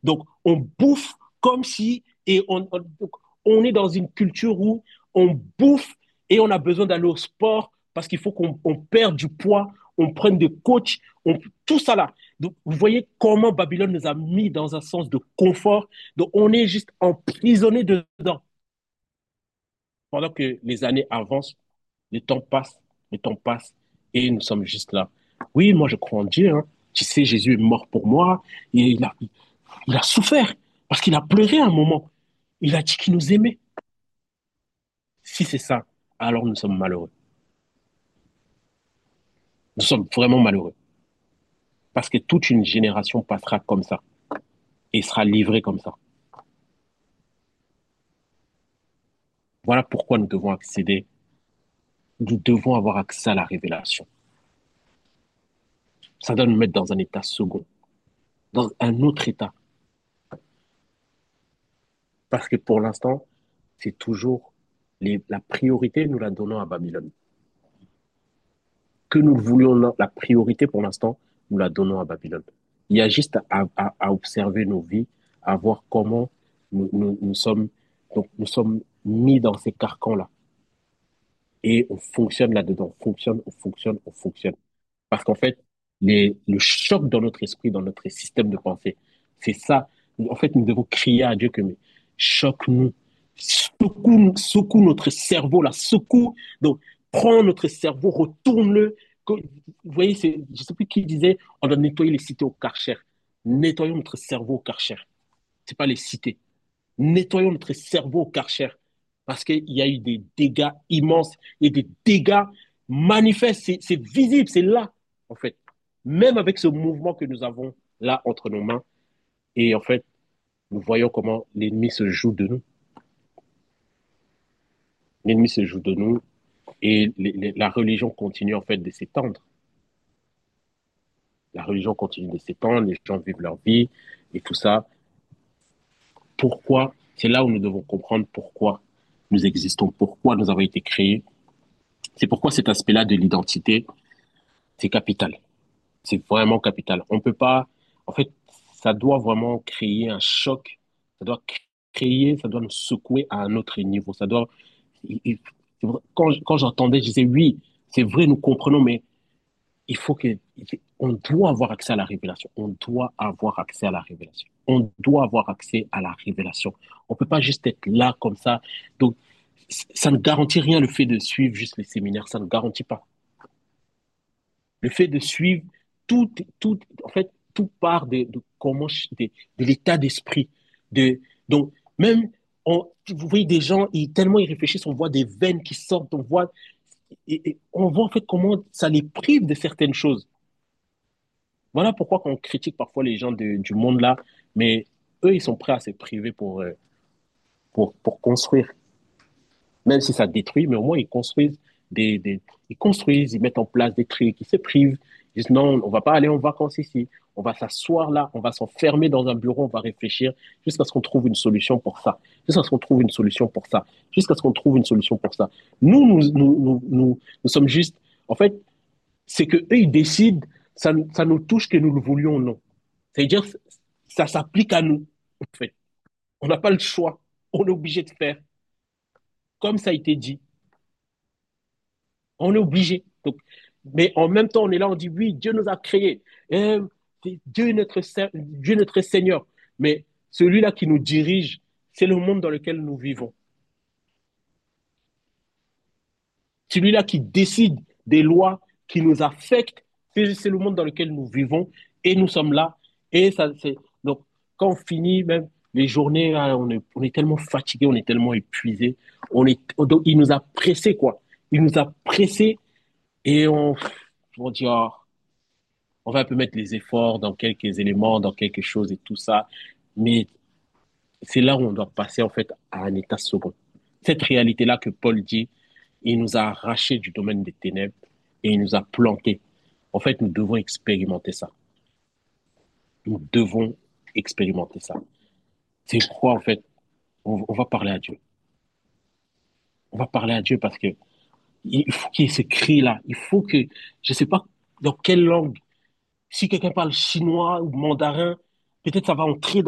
Donc, on bouffe comme si, et donc, on est dans une culture où on bouffe et on a besoin d'aller au sport parce qu'il faut qu'on perde du poids, on prenne des coachs, tout ça là. Donc, vous voyez comment Babylone nous a mis dans un sens de confort. Donc, on est juste emprisonné dedans. Pendant que les années avancent, le temps passe, et nous sommes juste là. Oui, moi je crois en Dieu. Hein. Tu sais, Jésus est mort pour moi. Et il a souffert parce qu'il a pleuré à un moment. Il a dit qu'il nous aimait. Si c'est ça, alors nous sommes malheureux. Nous sommes vraiment malheureux. Parce que toute une génération passera comme ça et sera livrée comme ça. Voilà pourquoi nous devons avoir accès à la révélation. Ça doit nous mettre dans un état second, dans un autre état. Parce que pour l'instant, c'est toujours la priorité, nous la donnons à Babylone. Que nous voulions la priorité pour l'instant, nous la donnons à Babylone. Il y a juste à observer nos vies, à voir comment nous sommes, donc nous sommes mis dans ces carcans-là. Et on fonctionne là-dedans, on fonctionne, on fonctionne, on fonctionne. Parce qu'en fait, le choc dans notre esprit, dans notre système de pensée, c'est ça. En fait, nous devons crier à Dieu que, mais choque-nous, secoue notre cerveau, là, secoue. Donc, prends notre cerveau, retourne-le. Vous voyez, je ne sais plus qui disait, on doit nettoyer les cités au Karcher. Nettoyons notre cerveau au Karcher. Ce n'est pas les cités. Nettoyons notre cerveau au Karcher. Parce qu'il y a eu des dégâts immenses et des dégâts manifestes. C'est visible, c'est là, en fait. Même avec ce mouvement que nous avons là entre nos mains. Et en fait, nous voyons comment l'ennemi se joue de nous. L'ennemi se joue de nous et la religion continue en fait de s'étendre. La religion continue de s'étendre, les gens vivent leur vie et tout ça. Pourquoi? C'est là où nous devons comprendre pourquoi nous existons, pourquoi nous avons été créés. C'est pourquoi cet aspect-là de l'identité, c'est capital. C'est vraiment capital. On peut pas, en fait, ça doit vraiment créer un choc. Ça doit créer, ça doit nous secouer à un autre niveau. Ça doit, quand j'entendais, je disais oui, c'est vrai, nous comprenons, mais il faut que, on doit avoir accès à la révélation. On doit avoir accès à la révélation. On doit avoir accès à la révélation. On peut pas juste être là comme ça. Donc, ça ne garantit rien le fait de suivre juste les séminaires. Ça ne garantit pas. Le fait de suivre en fait, tout part de comment, de l'état d'esprit. De, donc, même, vous voyez des gens, tellement ils réfléchissent, on voit des veines qui sortent, et on voit en fait comment ça les prive de certaines choses. Voilà pourquoi on critique parfois les gens du monde là, mais eux, ils sont prêts à se priver pour construire. Même si ça détruit, mais au moins ils construisent ils construisent, ils mettent en place des trucs, ils se privent. Ils disent non, on va pas aller en vacances ici. On va s'asseoir là, on va s'enfermer dans un bureau, on va réfléchir jusqu'à ce qu'on trouve une solution pour ça, jusqu'à ce qu'on trouve une solution pour ça, jusqu'à ce qu'on trouve une solution pour ça. Nous sommes juste, en fait, c'est que eux, ils décident, ça nous touche que nous le voulions ou non. C'est-à-dire, ça s'applique à nous, en fait. On n'a pas le choix. On est obligé de faire comme ça a été dit. On est obligé. Donc, mais en même temps, on est là, on dit oui, Dieu nous a créés. Dieu est Dieu est notre Seigneur. Mais celui-là qui nous dirige, c'est le monde dans lequel nous vivons. Celui-là qui décide des lois qui nous affectent, c'est le monde dans lequel nous vivons. Et nous sommes là. Et ça, c'est, donc, quand on finit même les journées, on est tellement fatigué, on est tellement épuisé. Donc, il nous a pressés, quoi. Il nous a pressés et on dit, oh, on va un peu mettre les efforts dans quelques éléments, dans quelque chose et tout ça. Mais c'est là où on doit passer en fait à un état second. Cette réalité-là que Paul dit, il nous a arrachés du domaine des ténèbres et il nous a plantés. En fait, nous devons expérimenter ça. Nous devons expérimenter ça. C'est pourquoi, en fait, on va parler à Dieu. On va parler à Dieu parce que il faut qu'il y ait ce cri-là. Il faut que, je ne sais pas dans quelle langue, si quelqu'un parle chinois ou mandarin, peut-être ça va entrer